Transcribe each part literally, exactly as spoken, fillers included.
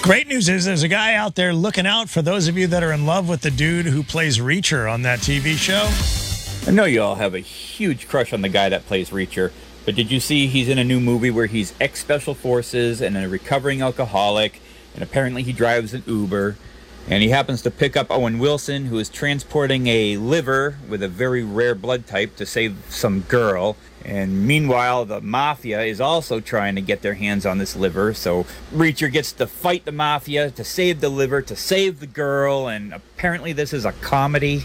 Great news is there's a guy out there looking out for those of you that are in love with the dude who plays Reacher on that T V show. I know you all have a huge crush on the guy that plays Reacher, but did you see he's in a new movie where he's ex-Special Forces and a recovering alcoholic, and apparently he drives an Uber, and he happens to pick up Owen Wilson, who is transporting a liver with a very rare blood type to save some girl. And meanwhile, the mafia is also trying to get their hands on this liver, so Reacher gets to fight the mafia to save the liver, to save the girl, and apparently this is a comedy.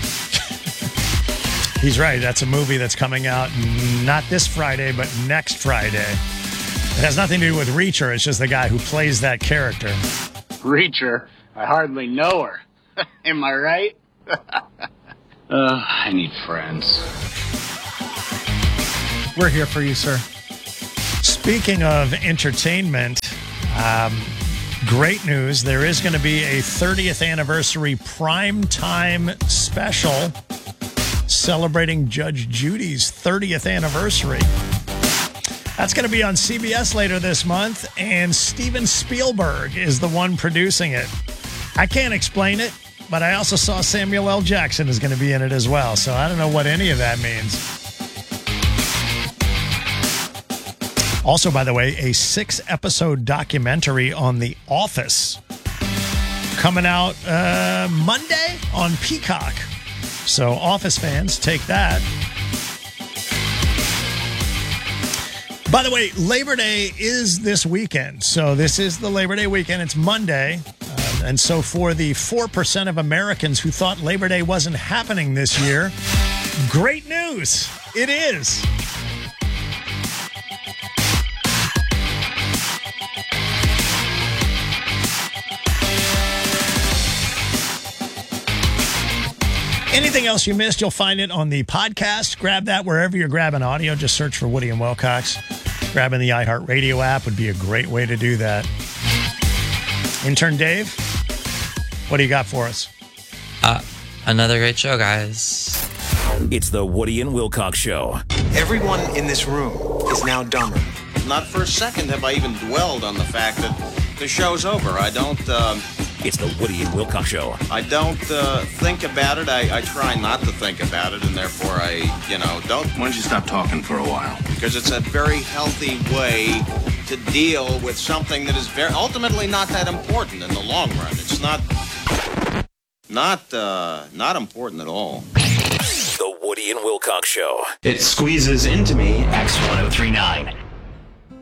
He's right. That's a movie that's coming out not this Friday, but next Friday. It has nothing to do with Reacher. It's just the guy who plays that character. Reacher? I hardly know her. Am I right? uh, I need friends. We're here for you, sir. Speaking of entertainment, um, great news. There is going to be a thirtieth anniversary primetime special celebrating Judge Judy's thirtieth anniversary. That's going to be on C B S later this month, and Steven Spielberg is the one producing it. I can't explain it, but I also saw Samuel L. Jackson is going to be in it as well, so I don't know what any of that means. Also, by the way, a six-episode documentary on The Office coming out uh, Monday on Peacock. So, Office fans, take that. By the way, Labor Day is this weekend. So, this is the Labor Day weekend. It's Monday. Uh, and so, for the four percent of Americans who thought Labor Day wasn't happening this year, great news. It is. Anything else you missed, you'll find it on the podcast. Grab that wherever you're grabbing audio. Just search for Woody and Wilcox. Grabbing the iHeartRadio app would be a great way to do that. Intern Dave, what do you got for us? Uh, another great show, guys. It's the Woody and Wilcox Show. Everyone in this room is now dumber. Not for a second have I even dwelled on the fact that the show's over. I don't... Uh... It's the Woody and Wilcox Show. I don't uh, think about it. I, I try not to think about it, and therefore I, you know, don't. Why don't you stop talking for a while? Because it's a very healthy way to deal with something that is very ultimately not that important in the long run. It's not, not, uh, not important at all. The Woody and Wilcox Show. It squeezes into me. X ten thirty-nine.